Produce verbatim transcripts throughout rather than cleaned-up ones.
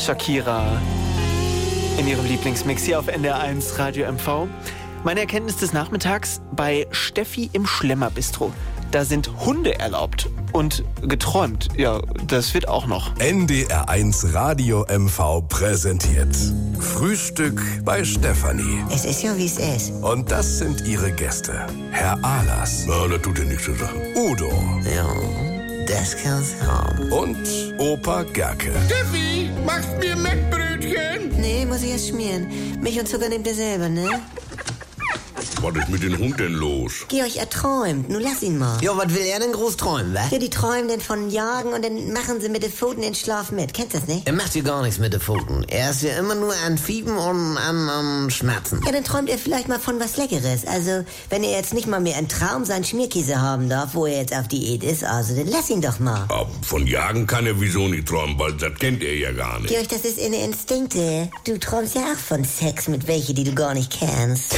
Shakira in ihrem Lieblingsmix hier auf N D R eins Radio M V. Meine Erkenntnis des Nachmittags bei Steffi im Schlemmerbistro. Da sind Hunde erlaubt und geträumt. Ja, das wird auch noch. N D R eins Radio M V präsentiert Frühstück bei Stefanie. Es ist ja, wie es ist. Und das sind ihre Gäste. Herr Ahlers. Na, das tut ja nichts zur Sache. Udo. Ja, das kann's haben. Und Opa Gerke. Steffi, machst mir Mettbrötchen? Nee, muss ich erst schmieren. Milch und Zucker nehmt ihr selber, ne? Was ist mit dem Hund denn los? Georg, er träumt. Nun lass ihn mal. Ja, was will er denn groß träumen, wa? Ja, die träumen denn von Jagen und dann machen sie mit den Pfoten den Schlaf mit. Kennst du das nicht? Er macht ja gar nichts mit den Pfoten. Er ist ja immer nur an Fiepen und an, an Schmerzen. Ja, dann träumt er vielleicht mal von was Leckeres. Also, wenn er jetzt nicht mal mehr im Traum seinen Schmierkäse haben darf, wo er jetzt auf Diät ist, also dann lass ihn doch mal. Aber von Jagen kann er wieso nicht träumen, weil das kennt er ja gar nicht. Georg, das ist in den Instinkte. Du träumst ja auch von Sex mit welchen, die du gar nicht kennst.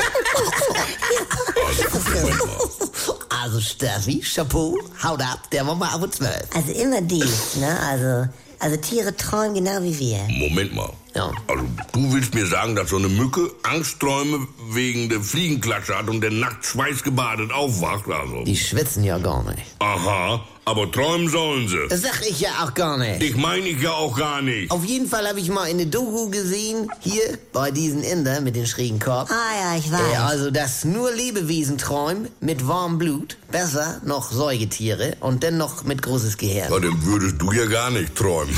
Also Steffi, Chapeau, haut ab, der war mal auf und zwölf. Also immer dies, ne? Also, also Tiere träumen genau wie wir. Moment mal. Ja. Also, du willst mir sagen, dass so eine Mücke Angstträume wegen der Fliegenklatsche hat und der nachts schweißgebadet aufwacht, also? Die schwitzen ja gar nicht. Aha, aber träumen sollen sie. Das sag ich ja auch gar nicht. Ich meine ich ja auch gar nicht. Auf jeden Fall habe ich mal in der Doku gesehen, hier bei diesen Inder mit den schrägen Kopf. Ah ja, ich weiß. Äh, also, dass nur Lebewesen träumen mit warmem Blut, besser noch Säugetiere und dann noch mit großes Gehirn. Ja, dann würdest du ja gar nicht träumen.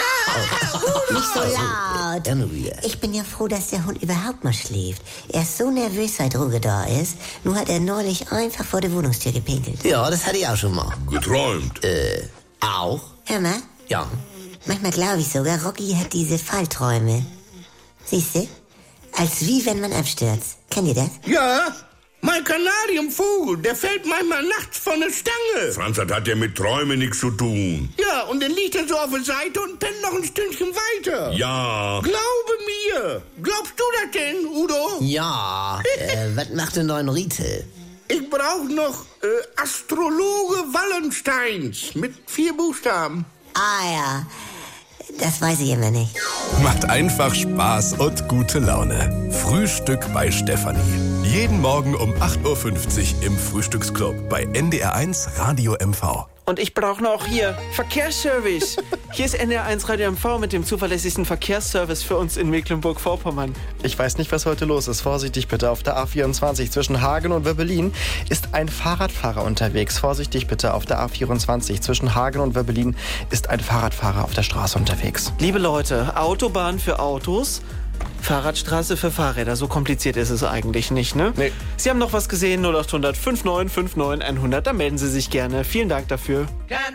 Nicht so laut. Dann Ruhe. Ich bin ja froh, dass der Hund überhaupt mal schläft. Er ist so nervös, seit Ruge da ist. Nur hat er neulich einfach vor der Wohnungstür gepinkelt. Ja, das hatte ich auch schon mal. Geträumt. Äh, auch? Hör mal, Ja. manchmal glaube ich sogar, Rocky hat diese Fallträume. Siehst du? Als wie wenn man abstürzt. Kennt ihr das? Ja, mein Kanarienvogel, der fällt manchmal nachts von der Stange. Franz, das hat ja mit Träumen nichts zu tun. Ja, und dann liegt er so auf der Seite und pennt noch ein Stündchen weiter. Ja. Glaube mir. Glaubst du das denn, Udo? Ja, äh, was macht denn neuen Rite? Ich brauche noch äh, Astrologe Wallensteins mit vier Buchstaben. Ah ja, das weiß ich immer nicht. Macht einfach Spaß und gute Laune. Frühstück bei Stefanie. Jeden Morgen um acht Uhr fünfzig im Frühstücksclub bei N D R eins Radio M V. Und ich brauche noch hier Verkehrsservice. Hier ist N D R eins Radio M V mit dem zuverlässigsten Verkehrsservice für uns in Mecklenburg-Vorpommern. Ich weiß nicht, was heute los ist. Vorsichtig bitte. Auf der A vierundzwanzig zwischen Hagen und Wöbbelin ist ein Fahrradfahrer unterwegs. Vorsichtig bitte. Auf der A vierundzwanzig zwischen Hagen und Wöbbelin ist ein Fahrradfahrer auf der Straße unterwegs. Liebe Leute, Autobahn für Autos, Fahrradstraße für Fahrräder. So kompliziert ist es eigentlich nicht, ne? Nee. Sie haben noch was gesehen? null acht hundert fünfundneunzig neunundfünfzig hundert. Da melden Sie sich gerne. Vielen Dank dafür.